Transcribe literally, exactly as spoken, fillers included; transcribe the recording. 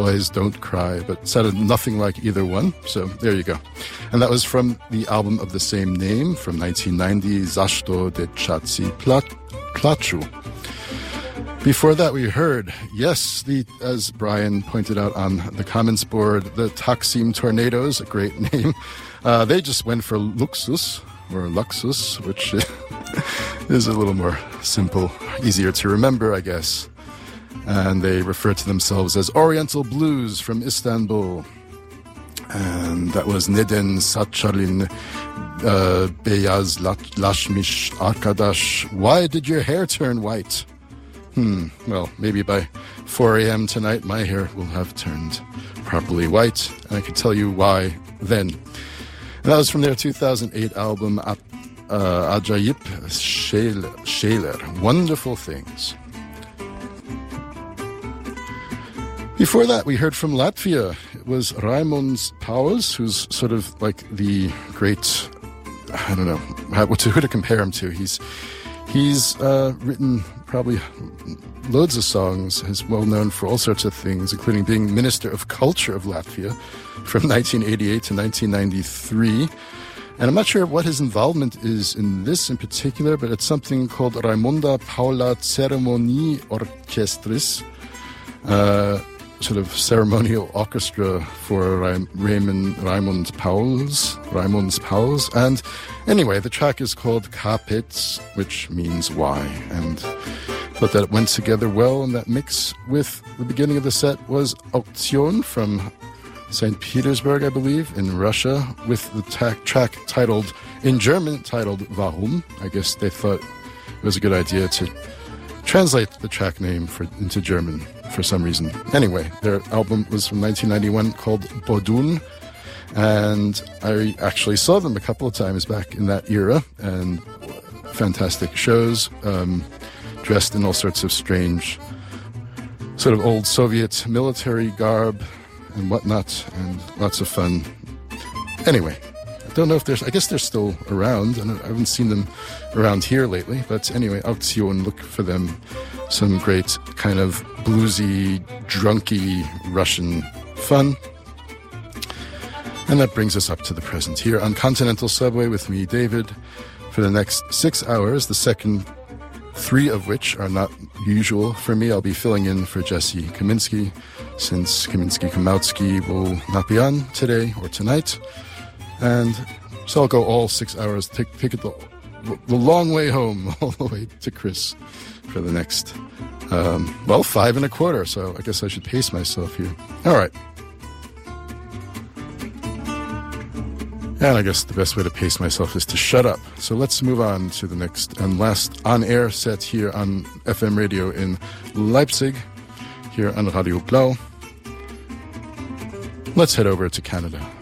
Boys Don't Cry, but sounded nothing like either one, so there you go. And that was from the album of the same name from nineteen ninety, Zashto Dechatsi Plachu. Before that, we heard, yes, the as Brian pointed out on the comments board, the Taksim Tornadoes, a great name. Uh, they just went for Luxus, or Luxus, which is a little more simple, easier to remember, I guess. And they refer to themselves as Oriental Blues from Istanbul. And that was Neden Saçların uh, Beyaz Lashmish Arkadaş. Why did your hair turn white? Hmm, well, maybe by four a.m. tonight, my hair will have turned properly white. And I can tell you why then. And that was from their two thousand eight album, uh, Acayip Şeyler, Wonderful Things. Before that, we heard from Latvia. It was Raimonds Pauls, who's sort of like the great, I don't know, how, who to compare him to. He's he's uh, written probably loads of songs. He's well known for all sorts of things, including being Minister of Culture of Latvia from nineteen eighty-eight to nineteen ninety-three. And I'm not sure what his involvement is in this in particular, but it's something called Raimonda Paula Ceremonie Orchestris, uh, sort of ceremonial orchestra for Raim- Raymond Raimonds Pauls, Raimonds Pauls. And anyway, the track is called Kāpēc, which means why. And thought that it went together well, and that mix with the beginning of the set was Auktion from Saint Petersburg, I believe, in Russia, with the ta- track titled, in German, titled Warum. I guess they thought it was a good idea to translate the track name for, into German for some reason. Anyway, their album was from nineteen ninety-one called Bodun, and I actually saw them a couple of times back in that era, and fantastic shows, um, dressed in all sorts of strange, sort of old Soviet military garb and whatnot, and lots of fun. Anyway, I don't know if there's, I guess they're still around, and I haven't seen them around here lately, but anyway, Auktion, look for them. Some great kind of bluesy, drunky Russian fun. And that brings us up to the present here on Continental Subway with me, David, for the next six hours, the second three of which are not usual for me. I'll be filling in for Jesse Kaminsky, since Kaminsky-Kamautsky will not be on today or tonight. And so I'll go all six hours, take, take it the, the long way home, all the way to Chris for the next, um, well, five and a quarter. So I guess I should pace myself here. All right. And I guess the best way to pace myself is to shut up. So let's move on to the next and last on-air set here on F M radio in Leipzig, here on Radio Blau. Let's head over to Canada.